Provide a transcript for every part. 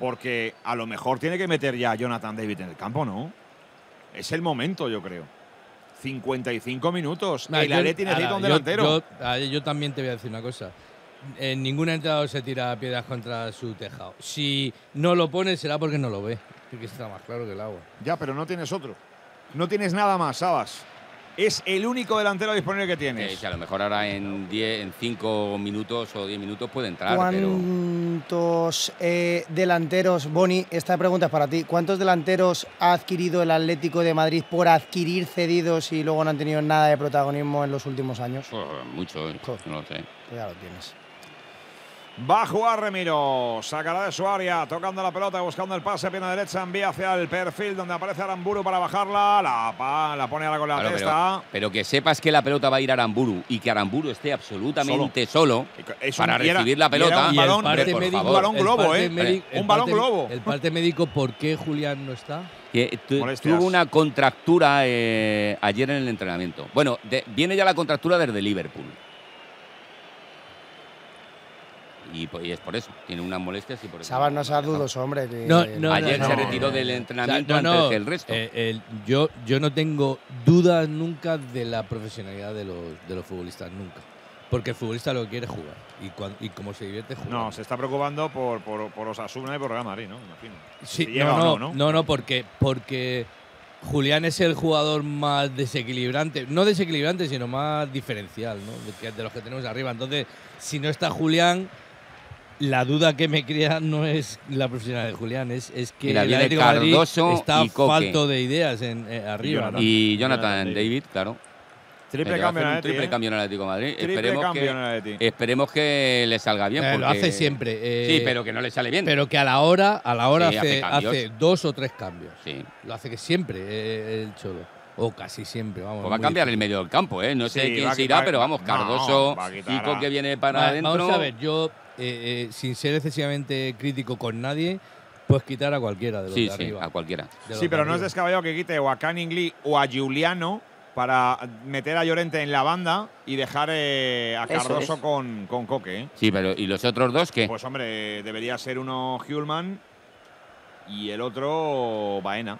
Porque a lo mejor tiene que meter ya a Jonathan David en el campo, ¿no? Es el momento, yo creo. 55 minutos. El Atleti necesita un delantero. Yo también te voy a decir una cosa. Ningún entrenador se tira piedras contra su tejado. Si no lo pone, será porque no lo ve. Que está más claro que el agua. Ya, pero no tienes otro. No tienes nada más, Sabas. Es el único delantero disponible que tienes. Sí, a lo mejor ahora en 5 minutos o 10 minutos puede entrar. ¿Cuántos delanteros, Boni, esta pregunta es para ti, cuántos delanteros ha adquirido el Atlético de Madrid por adquirir cedidos y luego no han tenido nada de protagonismo en los últimos años? Mucho, no lo sé. Pues ya lo tienes. Va a jugar Remiro, sacará de su área, tocando la pelota, buscando el pase, pierna derecha, envía hacia el perfil donde aparece Aramburu para bajarla, la pone ahora con la testa. Pero que sepas que la pelota va a ir a Aramburu y que Aramburu esté absolutamente solo para recibir la pelota. Un balón globo, un balón globo. El parte médico, ¿por qué Julián no está? Que tuvo una contractura ayer en el entrenamiento. Bueno, viene ya la contractura desde Liverpool. Y es por eso, tiene unas molestias y por eso. Sabas, no seas dudoso, hombre. Ayer se retiró del entrenamiento antes que el resto. Yo no tengo dudas nunca de la profesionalidad de los futbolistas, nunca. Porque el futbolista lo que quiere es jugar. Y como se divierte, jugar. No, se está preocupando por Osasuna y por Real Madrid, ¿no? Imagino. Sí, porque Julián es el jugador más desequilibrante. No desequilibrante, sino más diferencial, ¿no? De los que tenemos arriba. Entonces, si no está Julián, la duda que me crea no es la profesionalidad de Julián, es que el Atlético de Madrid está y Coque. falto de ideas arriba. Y Jonathan David, claro. Triple cambio en el Atlético de Madrid. Esperemos que le salga bien. Porque lo hace siempre. Sí, pero que no le sale bien. Pero que a la hora sí, hace 2 o 3 cambios. Sí. Lo hace que siempre el Cholo. O casi siempre, vamos. Pues va a cambiar el medio del campo, ¿eh? No sé quién se irá, pero vamos, Cardoso, Kiko que viene para adentro. Vamos a ver, yo, sin ser excesivamente crítico con nadie, puedes quitar a cualquiera de los de arriba. Sí, a cualquiera. Sí, pero no es descabellado que quite o a Canning Lee o a Giuliano para meter a Llorente en la banda y dejar a Cardoso con Coque, ¿eh? Sí, pero ¿y los otros dos qué? Pues hombre, debería ser uno Hjulman y el otro Baena.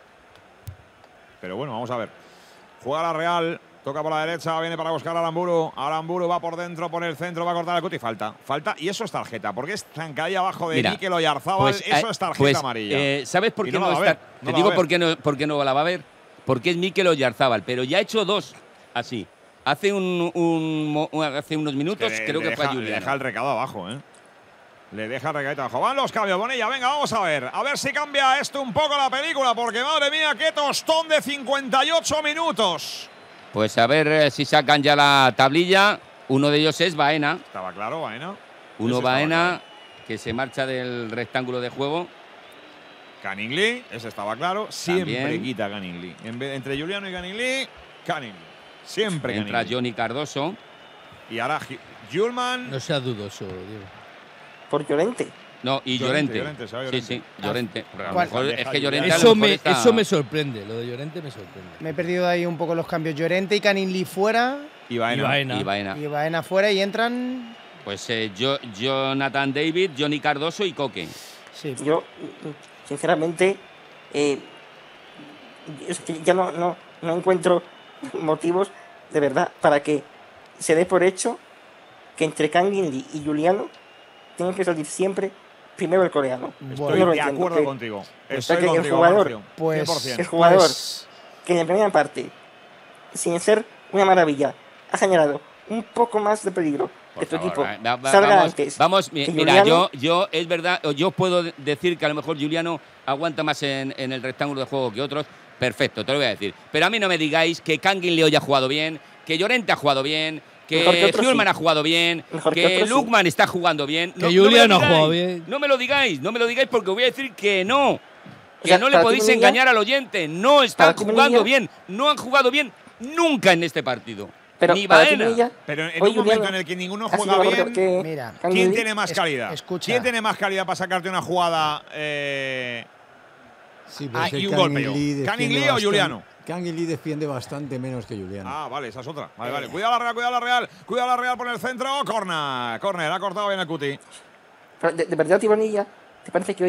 Pero bueno, vamos a ver. Juega la Real, toca por la derecha, viene para buscar a Aramburu. Aramburu va por dentro, por el centro, va a cortar el Cuti. Falta. Y eso es tarjeta, porque es zancadilla abajo de Mikel Oyarzábal. Pues, eso es tarjeta amarilla. ¿Sabes por qué no está? Te digo por qué no la va a ver. Porque es Mikel Oyarzábal, pero ya ha hecho 2 así. Hace unos minutos creo que fue a Julián. Le deja el recado abajo, ¿eh? Le deja el recadito abajo. Van los cambios, Bonilla. Venga, vamos a ver. A ver si cambia esto un poco la película, porque madre mía, qué tostón de 58 minutos. Pues a ver si sacan ya la tablilla. Uno de ellos es Baena. Estaba claro, Baena. Baena, que se marcha del rectángulo de juego. Canning Lee, ese estaba claro. Siempre también quita Canning Lee. Entre Giuliano y Canning Lee, Canning Lee. Siempre entra Johnny Cardoso. Y ahora Hjulman. No seas dudoso, Diego. Por Llorente. No, y Llorente. Sí, Llorente. A lo mejor es que Llorente eso me sorprende. Lo de Llorente me sorprende. Me he perdido ahí un poco los cambios. Llorente y Canning Lee fuera. Y Baena. Y Baena fuera y entran. Pues Jonathan David, Johnny Cardoso y Coque. Sí. Yo, sinceramente, ya no encuentro motivos de verdad para que se dé por hecho que entre Canning Lee y Giuliano tiene que salir siempre primero el coreano. Estoy de acuerdo contigo. Estoy contigo, el jugador, el jugador que en la primera parte, sin ser una maravilla, ha generado un poco más de peligro de tu equipo. Salga antes. Vamos, mira, yo es verdad, yo puedo decir que a lo mejor Giuliano aguanta más en el rectángulo de juego que otros. Perfecto, te lo voy a decir. Pero a mí no me digáis que Canning Lee hoy ha jugado bien, que Llorente ha jugado bien, que Hjulman ha jugado bien, que Lukman está jugando bien. Que Julián ha jugado bien. No me lo digáis porque voy a decir que no. Que no le podéis engañar al oyente. No están jugando bien. No han jugado bien nunca en este partido. Pero ni Baena. Pero en un momento en el que ninguno juega bien, mira, ¿quién tiene más calidad? Escucha. ¿Quién tiene más calidad para sacarte una jugada y un golpeo? ¿Canning Lee o Giuliano? Canning Lee defiende bastante menos que Giuliano. Ah, vale, esa es otra. Vale. Cuidado la Real por el centro. Corner, ha cortado bien el Cuti. Pero de verdad, Tibonilla, ¿te parece que hoy